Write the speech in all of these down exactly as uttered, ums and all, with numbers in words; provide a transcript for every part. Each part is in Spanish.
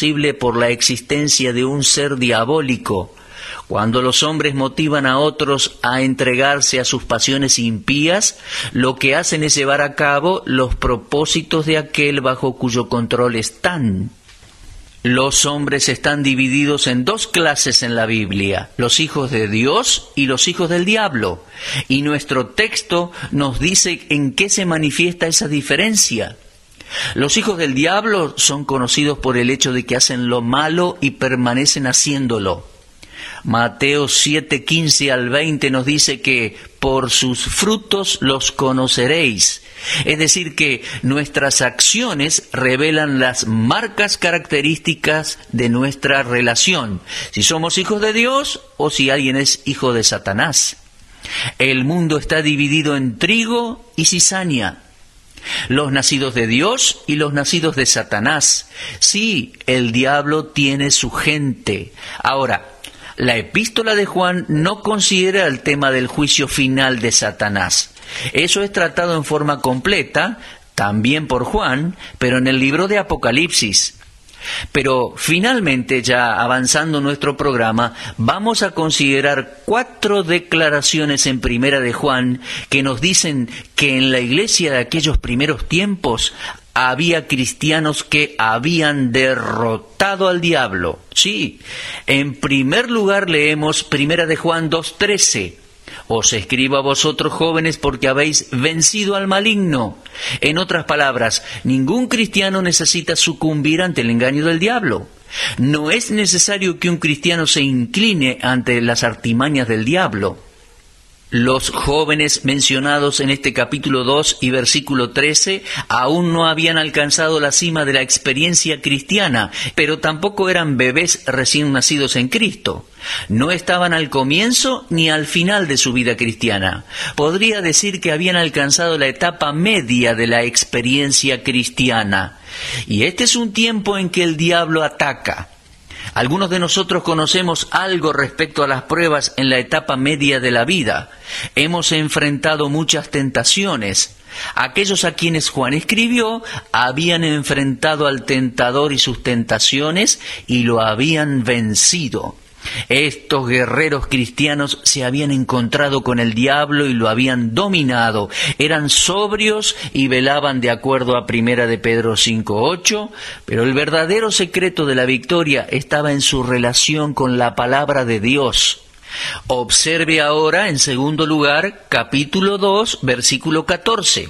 posible por la existencia de un ser diabólico. Cuando los hombres motivan a otros a entregarse a sus pasiones impías, lo que hacen es llevar a cabo los propósitos de aquel bajo cuyo control están. Los hombres están divididos en dos clases en la Biblia, los hijos de Dios y los hijos del diablo. Y nuestro texto nos dice en qué se manifiesta esa diferencia. Los hijos del diablo son conocidos por el hecho de que hacen lo malo y permanecen haciéndolo. Mateo siete, quince al veinte nos dice que por sus frutos los conoceréis. Es decir, que nuestras acciones revelan las marcas características de nuestra relación, si somos hijos de Dios o si alguien es hijo de Satanás. El mundo está dividido en trigo y cizaña, los nacidos de Dios y los nacidos de Satanás. Sí, el diablo tiene su gente. Ahora, la epístola de Juan no considera el tema del juicio final de Satanás. Eso es tratado en forma completa, también por Juan, pero en el libro de Apocalipsis. Pero finalmente, ya avanzando nuestro programa, vamos a considerar cuatro declaraciones en Primera de Juan que nos dicen que en la iglesia de aquellos primeros tiempos había cristianos que habían derrotado al diablo. Sí, en primer lugar leemos Primera de Juan dos trece. Os escribo a vosotros jóvenes porque habéis vencido al maligno. En otras palabras, ningún cristiano necesita sucumbir ante el engaño del diablo. No es necesario que un cristiano se incline ante las artimañas del diablo. Los jóvenes mencionados en este capítulo dos y versículo trece aún no habían alcanzado la cima de la experiencia cristiana, pero tampoco eran bebés recién nacidos en Cristo. No estaban al comienzo ni al final de su vida cristiana. Podría decir que habían alcanzado la etapa media de la experiencia cristiana. Y este es un tiempo en que el diablo ataca. Algunos de nosotros conocemos algo respecto a las pruebas en la etapa media de la vida. Hemos enfrentado muchas tentaciones. Aquellos a quienes Juan escribió habían enfrentado al tentador y sus tentaciones y lo habían vencido. Estos guerreros cristianos se habían encontrado con el diablo y lo habían dominado. Eran sobrios y velaban de acuerdo a Primera de Pedro cinco ocho, pero el verdadero secreto de la victoria estaba en su relación con la palabra de Dios. Observe ahora, en segundo lugar, capítulo dos, versículo catorce.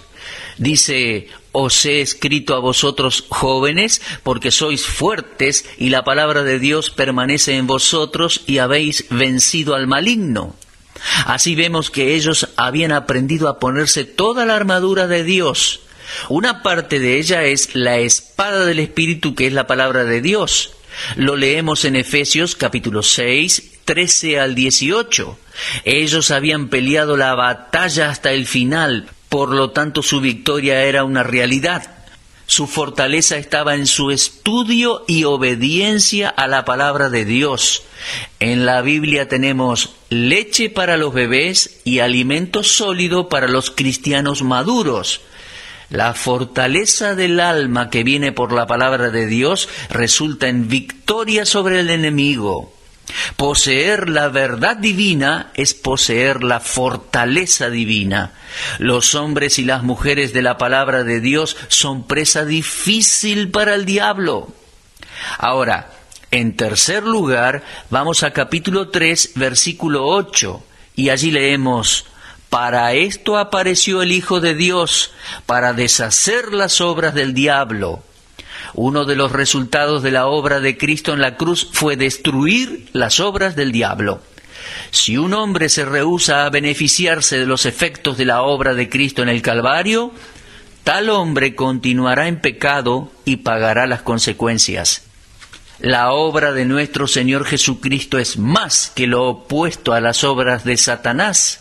Dice: os he escrito a vosotros jóvenes, porque sois fuertes, y la palabra de Dios permanece en vosotros, y habéis vencido al maligno. Así vemos que ellos habían aprendido a ponerse toda la armadura de Dios. Una parte de ella es la espada del Espíritu, que es la palabra de Dios. Lo leemos en Efesios capítulo seis, trece al dieciocho. Ellos habían peleado la batalla hasta el final, por lo tanto su victoria era una realidad. Su fortaleza estaba en su estudio y obediencia a la palabra de Dios. En la Biblia tenemos leche para los bebés y alimento sólido para los cristianos maduros. La fortaleza del alma que viene por la palabra de Dios resulta en victoria sobre el enemigo. Poseer la verdad divina es poseer la fortaleza divina. Los hombres y las mujeres de la palabra de Dios son presa difícil para el diablo. Ahora, en tercer lugar, vamos a capítulo tres, versículo ocho, y allí leemos: para esto apareció el Hijo de Dios, para deshacer las obras del diablo. Uno de los resultados de la obra de Cristo en la cruz fue destruir las obras del diablo. Si un hombre se rehúsa a beneficiarse de los efectos de la obra de Cristo en el Calvario, tal hombre continuará en pecado y pagará las consecuencias. La obra de nuestro Señor Jesucristo es más que lo opuesto a las obras de Satanás.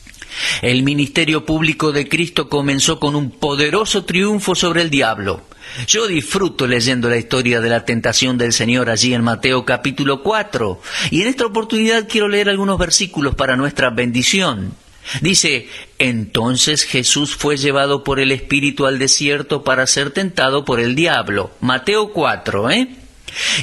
El ministerio público de Cristo comenzó con un poderoso triunfo sobre el diablo. Yo disfruto leyendo la historia de la tentación del Señor allí en Mateo capítulo cuatro. Y en esta oportunidad quiero leer algunos versículos para nuestra bendición. Dice: entonces Jesús fue llevado por el Espíritu al desierto para ser tentado por el diablo. Mateo cuatro, ¿eh?